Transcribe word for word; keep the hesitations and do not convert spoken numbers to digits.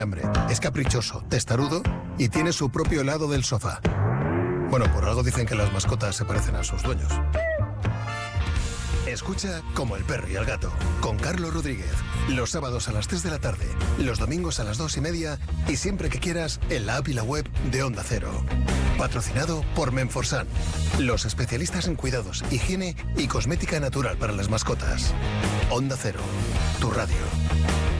hambre. Es caprichoso, testarudo y tiene su propio lado del sofá. Bueno, por algo dicen que las mascotas se parecen a sus dueños. Escucha Como el perro y el gato, con Carlos Rodríguez. Los sábados a las tres de la tarde, los domingos a las dos y media y siempre que quieras en la app y la web de Onda Cero. Patrocinado por Menforsan, los especialistas en cuidados, higiene y cosmética natural para las mascotas. Onda Cero, tu radio.